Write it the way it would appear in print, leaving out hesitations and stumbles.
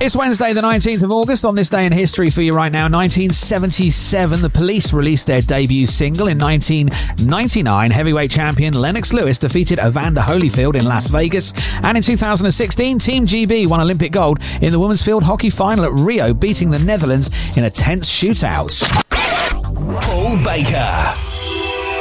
It's Wednesday, the 19th of August. On this day in history for you right now, 1977, the Police released their debut single. In 1999, heavyweight champion Lennox Lewis defeated Evander Holyfield in Las Vegas. And in 2016, Team GB won Olympic gold in the women's field hockey final at Rio, beating the Netherlands in a tense shootout. Paul Baker.